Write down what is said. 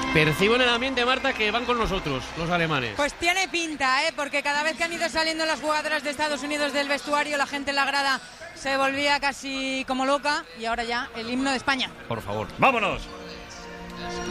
Percibo en el ambiente, Marta, que van con nosotros, los alemanes. Pues tiene pinta, porque cada vez que han ido saliendo las jugadoras de Estados Unidos del vestuario, la gente en la grada se volvía casi como loca, y ahora ya el himno de España. Por favor. ¡Vámonos!